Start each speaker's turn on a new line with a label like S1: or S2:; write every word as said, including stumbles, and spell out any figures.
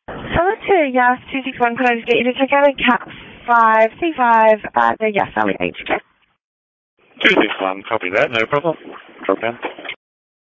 S1: Seven two, yes, two six one, can I just get you to check out in cat five, C five at the Yes Valley H, okay?
S2: two six one, copy that, no problem. Drop down.